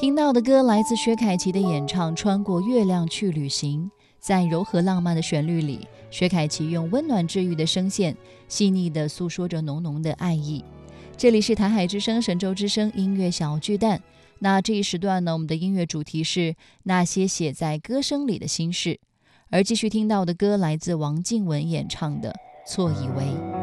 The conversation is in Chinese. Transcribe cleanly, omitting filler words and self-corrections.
听到的歌来自薛凯琪的演唱《穿过月亮去旅行》。在柔和浪漫的旋律里，薛凯琪用温暖治愈的声线，细腻地诉说着浓浓的爱意。这里是台海之声神州之声音乐小巨蛋。那这一时段呢，我们的音乐主题是那些写在歌声里的心事。而继续听到的歌来自王靖雯演唱的《错以为》。